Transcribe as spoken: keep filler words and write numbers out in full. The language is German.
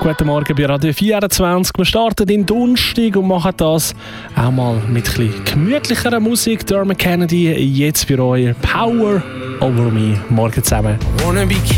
Guten Morgen bei Radio vierundzwanzig. Wir starten den Donnerstag und machen das auch mal mit ein bisschen gemütlicherer Musik. Dermot Kennedy, jetzt bei euch Power Over Me. Morgen zusammen.